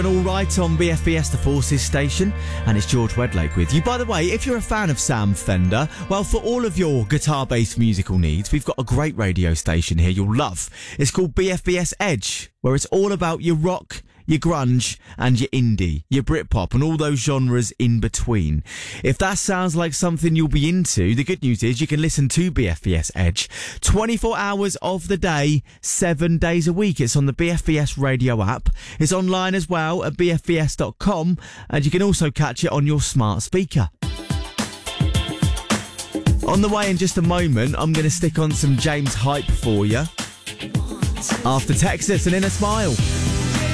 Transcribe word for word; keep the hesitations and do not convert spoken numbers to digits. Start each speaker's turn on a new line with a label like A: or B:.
A: All right on B F B S, the Forces station, and it's George Wedlake with you. By the way, if you're a fan of Sam Fender, well, for all of your guitar-based musical needs, we've got a great radio station here you'll love. It's called B F B S Edge, where it's all about your rock, your grunge, and your indie, your Britpop, and all those genres in between. If that sounds like something you'll be into, the good news is you can listen to B F B S Edge twenty-four hours of the day, seven days a week. It's on the B F B S radio app. It's online as well at b f b s dot com, and you can also catch it on your smart speaker. On the way in just a moment, I'm going to stick on some James Hype for you. After Texas and In a Smile.